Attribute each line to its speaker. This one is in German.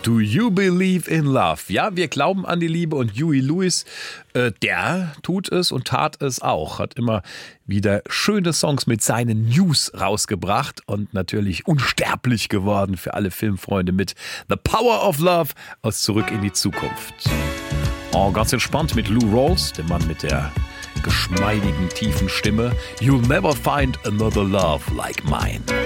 Speaker 1: Do you believe in love? Ja, wir glauben an die Liebe und Huey Lewis, der tut es und tat es auch. Hat immer wieder schöne Songs mit seinen News rausgebracht und natürlich unsterblich geworden für alle Filmfreunde mit The Power of Love aus Zurück in die Zukunft. Oh, ganz entspannt mit Lou Rawls, dem Mann mit der geschmeidigen, tiefen Stimme. You'll never find another love like mine.